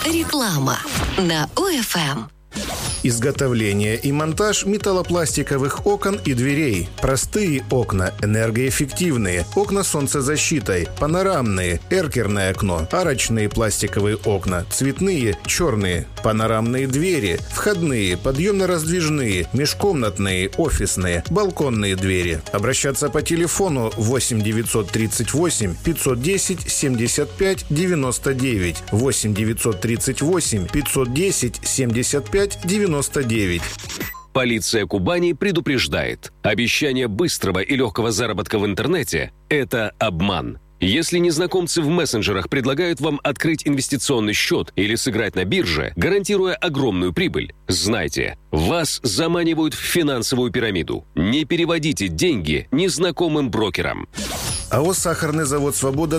Реклама на ОФМ. Изготовление и монтаж металлопластиковых окон и дверей. Простые окна, энергоэффективные, окна с солнцезащитой, панорамные, эркерное окно, арочные пластиковые окна, цветные, черные, панорамные двери, входные, подъемно-раздвижные, межкомнатные, офисные, балконные двери. Обращаться по телефону 8 938 510 75 99, 8 938 510 75 99. Полиция Кубани предупреждает. Обещание быстрого и легкого заработка в интернете – это обман. Если незнакомцы в мессенджерах предлагают вам открыть инвестиционный счет или сыграть на бирже, гарантируя огромную прибыль, знайте, вас заманивают в финансовую пирамиду. Не переводите деньги незнакомым брокерам. АО «Сахарный завод «Свобода»